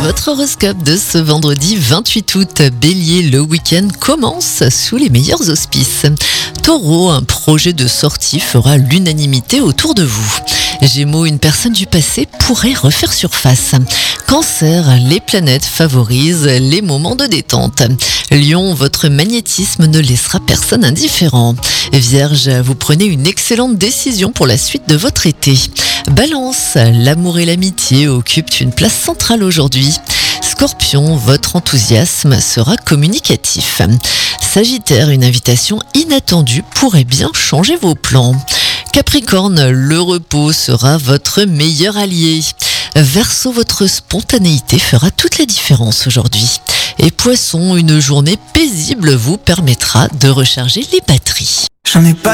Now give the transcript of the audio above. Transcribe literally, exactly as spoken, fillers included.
Votre horoscope de ce vendredi vingt-huit août. Bélier, le week-end commence sous les meilleurs auspices. Taureau, un projet de sortie fera l'unanimité autour de vous. Gémeaux, une personne du passé pourrait refaire surface. Cancer, les planètes favorisent les moments de détente. Lion, votre magnétisme ne laissera personne indifférent. Vierge, vous prenez une excellente décision pour la suite de votre été. Balance, l'amour et l'amitié occupent une place centrale aujourd'hui. Scorpion, votre enthousiasme sera communicatif. Sagittaire, une invitation inattendue pourrait bien changer vos plans. Capricorne, le repos sera votre meilleur allié. Verseau, votre spontanéité fera toute la différence aujourd'hui. Et Poisson, une journée paisible vous permettra de recharger les batteries. J'en ai pas